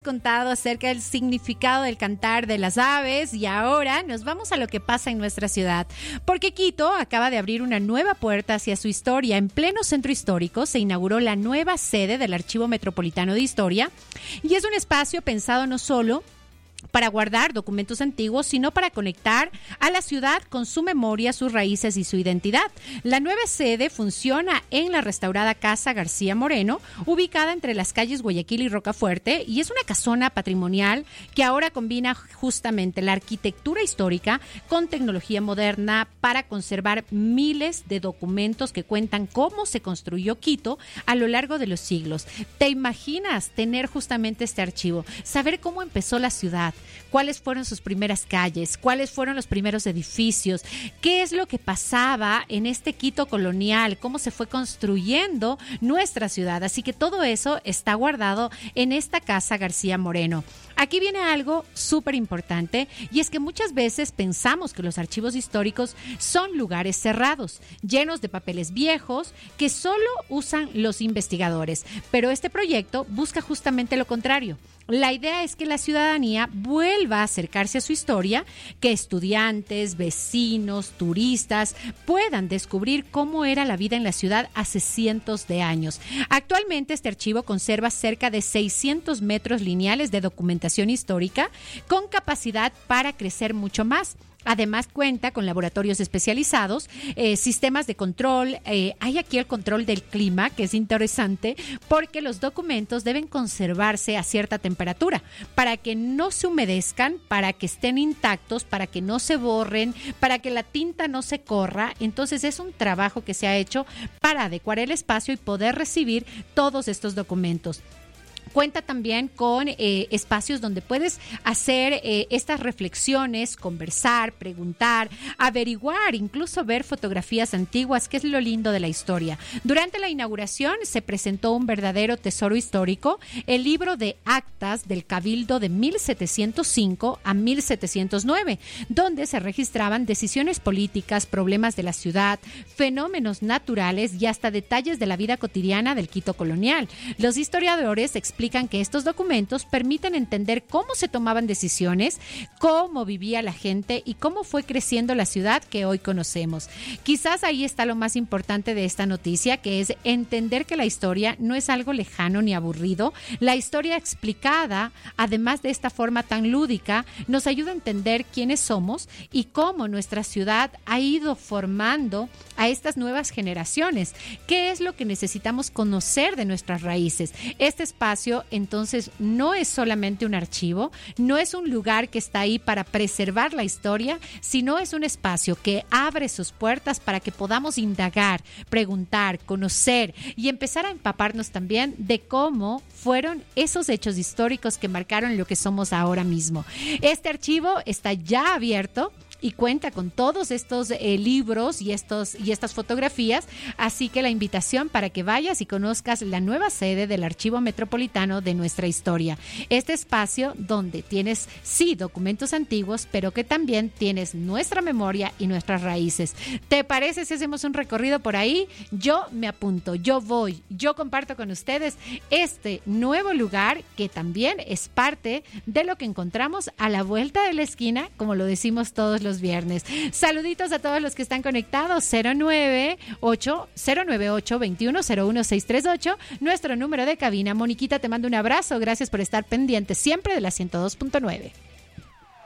contado acerca del significado del cantar de las aves y ahora nos vamos a lo que pasa en nuestra ciudad. Porque Quito acaba de abrir una nueva puerta hacia su historia. En pleno centro histórico se inauguró la nueva sede del Archivo Metropolitano de Historia y es un espacio pensado no solo para guardar documentos antiguos, sino para conectar a la ciudad con su memoria, sus raíces y su identidad. La nueva sede funciona en la restaurada Casa García Moreno, ubicada entre las calles Guayaquil y Rocafuerte, y es una casona patrimonial que ahora combina justamente la arquitectura histórica con tecnología moderna para conservar miles de documentos que cuentan cómo se construyó Quito a lo largo de los siglos. ¿Te imaginas tener justamente este archivo? Saber cómo empezó la ciudad, cuáles fueron sus primeras calles, cuáles fueron los primeros edificios, qué es lo que pasaba en este Quito colonial, cómo se fue construyendo nuestra ciudad. Así que todo eso está guardado en esta Casa García Moreno. Aquí viene algo súper importante y es que muchas veces pensamos que los archivos históricos son lugares cerrados, llenos de papeles viejos que solo usan los investigadores. Pero este proyecto busca justamente lo contrario. La idea es que la ciudadanía vuelva a acercarse a su historia, que estudiantes, vecinos, turistas puedan descubrir cómo era la vida en la ciudad hace cientos de años. Actualmente este archivo conserva cerca de 600 metros lineales de documentación histórica con capacidad para crecer mucho más. Además cuenta con laboratorios especializados, sistemas de control. Hay aquí el control del clima, que es interesante porque los documentos deben conservarse a cierta temperatura para que no se humedezcan, para que estén intactos, para que no se borren, para que la tinta no se corra. Entonces es un trabajo que se ha hecho para adecuar el espacio y poder recibir todos estos documentos. Cuenta también con espacios donde puedes hacer estas reflexiones, conversar, preguntar, averiguar, incluso ver fotografías antiguas, que es lo lindo de la historia. Durante la inauguración se presentó un verdadero tesoro histórico, el libro de actas del Cabildo de 1705 a 1709, donde se registraban decisiones políticas, problemas de la ciudad, fenómenos naturales y hasta detalles de la vida cotidiana del Quito colonial. Los historiadores explican que estos documentos permiten entender cómo se tomaban decisiones, cómo vivía la gente y cómo fue creciendo la ciudad que hoy conocemos. Quizás ahí está lo más importante de esta noticia, que es entender que la historia no es algo lejano ni aburrido. La historia explicada, además de esta forma tan lúdica, nos ayuda a entender quiénes somos y cómo nuestra ciudad ha ido formando a estas nuevas generaciones. ¿Qué es lo que necesitamos conocer de nuestras raíces? Este espacio entonces no es solamente un archivo, no es un lugar que está ahí para preservar la historia, sino es un espacio que abre sus puertas para que podamos indagar, preguntar, conocer y empezar a empaparnos también de cómo fueron esos hechos históricos que marcaron lo que somos ahora mismo. Este archivo está ya abierto y cuenta con todos estos libros y estas fotografías, así que la invitación para que vayas y conozcas la nueva sede del Archivo Metropolitano de nuestra historia. Este espacio donde tienes, sí, documentos antiguos, pero que también tienes nuestra memoria y nuestras raíces. ¿Te parece si hacemos un recorrido por ahí? Yo me apunto, yo voy, yo comparto con ustedes este nuevo lugar que también es parte de lo que encontramos a la vuelta de la esquina, como lo decimos todos los viernes. Saluditos a todos los que están conectados. 098-2101638, nuestro número de cabina. Moniquita, te mando un abrazo. Gracias por estar pendiente siempre de la 102.9.